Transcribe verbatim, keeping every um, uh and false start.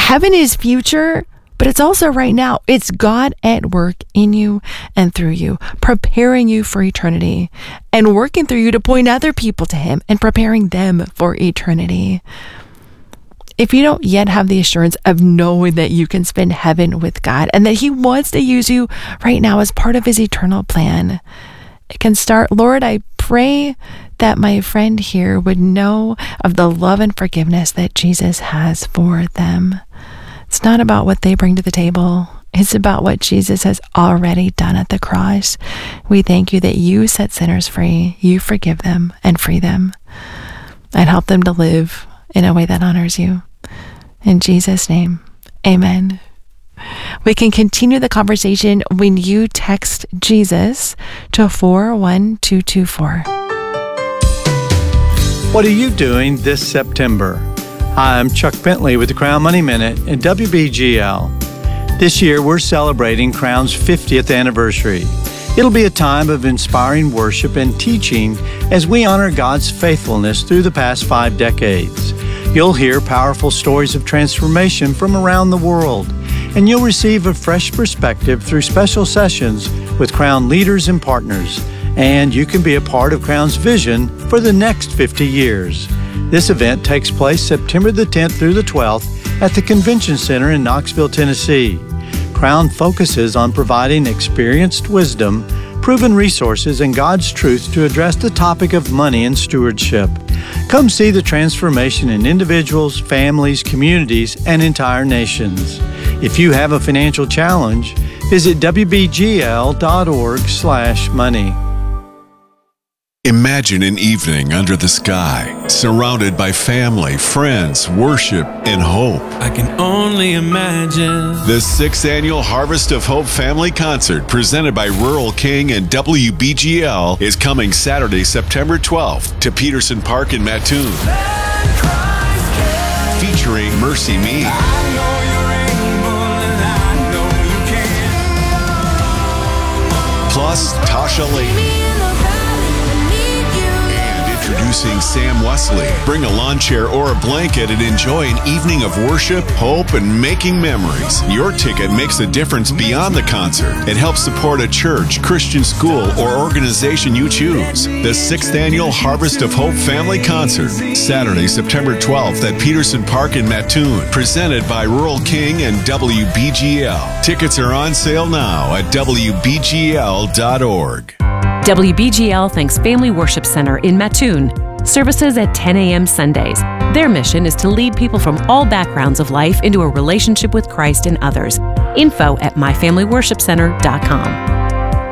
Heaven is future, but it's also right now. It's God at work in you and through you, preparing you for eternity and working through you to point other people to Him and preparing them for eternity. If you don't yet have the assurance of knowing that you can spend heaven with God and that He wants to use you right now as part of His eternal plan, it can start, Lord, I pray that my friend here would know of the love and forgiveness that Jesus has for them. It's not about what they bring to the table. It's about what Jesus has already done at the cross. We thank you that you set sinners free, you forgive them and free them, and help them to live in a way that honors you. In Jesus' name, amen. We can continue the conversation when you text Jesus to four one two two four. What are you doing this September? Hi, I'm Chuck Bentley with the Crown Money Minute and W B G L. This year, we're celebrating Crown's fiftieth anniversary. It'll be a time of inspiring worship and teaching as we honor God's faithfulness through the past five decades. You'll hear powerful stories of transformation from around the world, and you'll receive a fresh perspective through special sessions with Crown leaders and partners. And you can be a part of Crown's vision for the next fifty years. This event takes place September the tenth through the twelfth at the Convention Center in Knoxville, Tennessee. Crown focuses on providing experienced wisdom, proven resources, and God's truth to address the topic of money and stewardship. Come see the transformation in individuals, families, communities, and entire nations. If you have a financial challenge, visit w b g l dot org slash money. Imagine an evening under the sky, surrounded by family, friends, worship, and hope. I can only imagine. The sixth annual Harvest of Hope Family Concert, presented by Rural King and W B G L, is coming Saturday, September twelfth to Peterson Park in Mattoon. Featuring Mercy Me, plus Tasha Layton. Introducing Sam Wesley. Bring a lawn chair or a blanket and enjoy an evening of worship, hope, and making memories. Your ticket makes a difference beyond the concert. It helps support a church, Christian school, or organization you choose. The sixth annual Harvest of Hope Family Concert, Saturday, September twelfth at Peterson Park in Mattoon, presented by Rural King and W B G L. Tickets are on sale now at w b g l dot org. W B G L thanks Family Worship Center in Mattoon. Services at ten a.m. Sundays. Their mission is to lead people from all backgrounds of life into a relationship with Christ and others. Info at my family worship center dot com.